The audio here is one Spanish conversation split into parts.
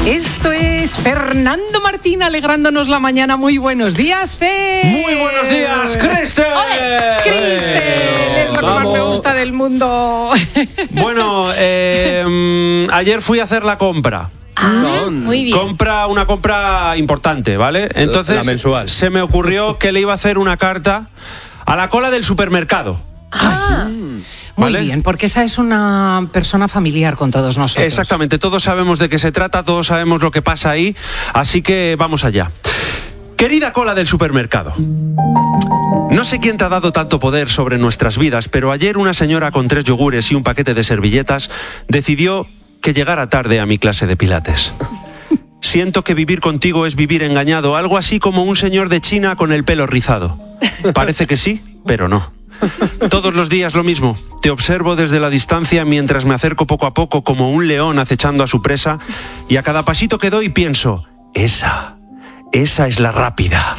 Esto es Fernando Martín alegrándonos la mañana. Muy buenos días, Fer. Muy buenos días, Cristel. Cristel, es lo que más me gusta del mundo. Bueno, ayer fui a hacer la compra. Muy bien. Una compra importante, ¿vale? Entonces la mensual. Se me ocurrió que le iba a hacer una carta a la cola del supermercado. Muy ¿Vale? bien, porque esa es una persona familiar con todos nosotros. Exactamente, todos sabemos de qué se trata, todos sabemos lo que pasa ahí, así que vamos allá. Querida cola del supermercado, no sé quién te ha dado tanto poder sobre nuestras vidas, pero ayer una señora con 3 yogures y un paquete de servilletas decidió que llegara tarde a mi clase de pilates. Siento que vivir contigo es vivir engañado, algo así como un señor de China con el pelo rizado. Parece que sí, pero no. Todos los días lo mismo. Te observo desde la distancia mientras me acerco poco a poco como un león acechando a su presa, y a cada pasito que doy pienso, esa es la rápida.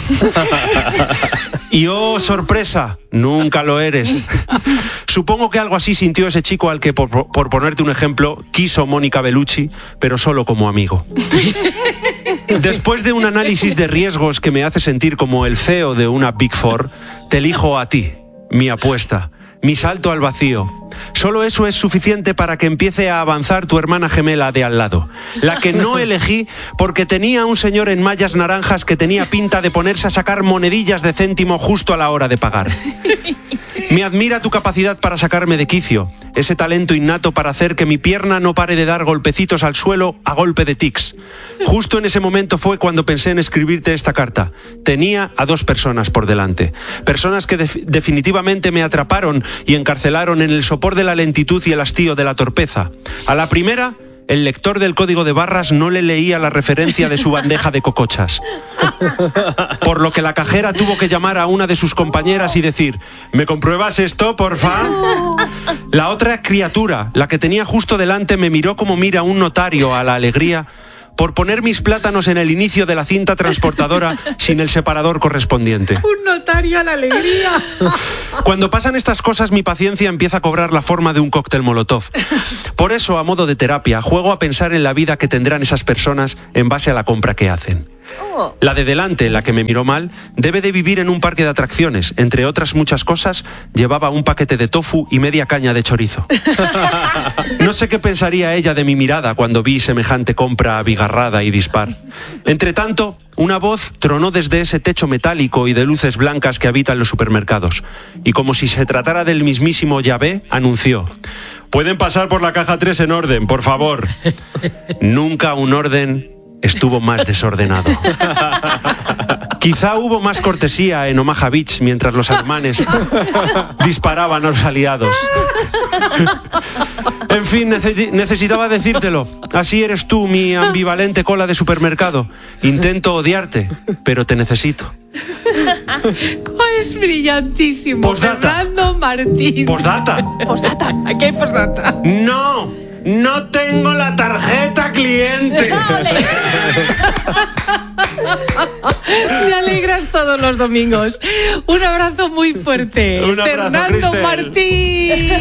Y oh, sorpresa, nunca lo eres. Supongo que algo así sintió ese chico al que, por ponerte un ejemplo, quiso Mónica Bellucci, pero solo como amigo. Después de un análisis de riesgos que me hace sentir como el CEO de una Big Four, te elijo a ti, mi apuesta, mi salto al vacío. Solo eso es suficiente para que empiece a avanzar tu hermana gemela de al lado, la que no elegí porque tenía un señor en mallas naranjas que tenía pinta de ponerse a sacar monedillas de céntimo justo a la hora de pagar. Me admira tu capacidad para sacarme de quicio, ese talento innato para hacer que mi pierna no pare de dar golpecitos al suelo a golpe de tics. Justo en ese momento fue cuando pensé en escribirte esta carta. Tenía a 2 personas por delante, personas que definitivamente me atraparon y encarcelaron en el sopor de la lentitud y el hastío de la torpeza. A la primera, el lector del código de barras no le leía la referencia de su bandeja de cocochas. Por lo que la cajera tuvo que llamar a una de sus compañeras y decir, ¿me compruebas esto, porfa? La otra criatura, la que tenía justo delante, me miró como mira un notario a la alegría por poner mis plátanos en el inicio de la cinta transportadora sin el separador correspondiente. Un notario a la alegría. Cuando pasan estas cosas, mi paciencia empieza a cobrar la forma de un cóctel molotov. Por eso, a modo de terapia, juego a pensar en la vida que tendrán esas personas en base a la compra que hacen. La de delante, la que me miró mal, debe de vivir en un parque de atracciones. Entre otras muchas cosas, llevaba un paquete de tofu y media caña de chorizo. No sé qué pensaría ella de mi mirada cuando vi semejante compra abigarrada y dispar. Entre tanto, una voz tronó desde ese techo metálico y de luces blancas que habitan los supermercados. Y como si se tratara del mismísimo Yahvé, anunció: «Pueden pasar por la caja 3 en orden, por favor». Nunca un orden estuvo más desordenado. Quizá hubo más cortesía en Omaha Beach mientras los alemanes disparaban a los aliados. En fin, necesitaba decírtelo. Así eres tú, mi ambivalente cola de supermercado. Intento odiarte, pero te necesito. Es brillantísimo. Postdata. Fernando Martín. Postdata. Postdata. ¿Qué hay postdata? No tengo la tarjeta cliente. Me alegras todos los domingos. Un abrazo muy fuerte. Un abrazo, Fernando Cristel. Martín.